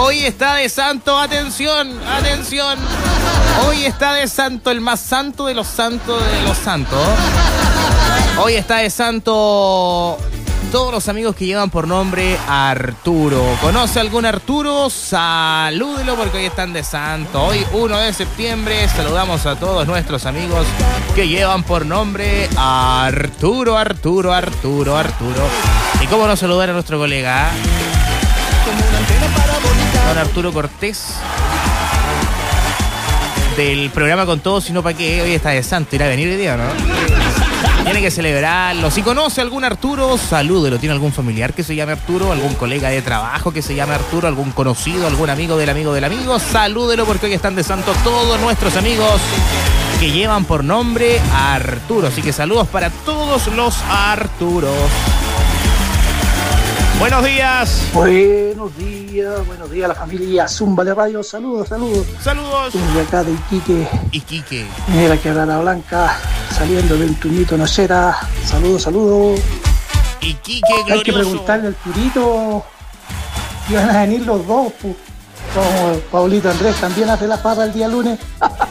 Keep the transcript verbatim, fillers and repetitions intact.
Hoy está de santo, atención, atención. Hoy está de santo, el más santo de los santos de los santos. Hoy está de santo todos los amigos que llevan por nombre Arturo. ¿Conoce algún Arturo? Salúdelo porque hoy están de santo. Hoy, primero de septiembre, saludamos a todos nuestros amigos que llevan por nombre Arturo, Arturo, Arturo, Arturo. ¿Y cómo no saludar a nuestro colega? Don Arturo Cortés, del programa Con Todo, sino para qué. Hoy está de santo, irá a venir hoy día, ¿no? Tiene que celebrarlo. Si conoce algún Arturo, salúdelo. ¿Tiene algún familiar que se llame Arturo? ¿Algún colega de trabajo que se llame Arturo? ¿Algún conocido? ¿Algún amigo del amigo del amigo? Salúdelo porque hoy están de santo todos nuestros amigos que llevan por nombre Arturo. Así que saludos para todos los Arturos. Buenos días. Buenos días, buenos días a la familia Zumba de Radio. Saludos, saludos. Saludos. Desde acá de Iquique. Iquique. Mira que la Blanca saliendo del Tuñito Nocera. Saludos, saludos. Iquique glorioso. Hay que preguntarle al Turito. Iban a venir los dos, pues. Como Paulito Andrés también hace la papa el día lunes.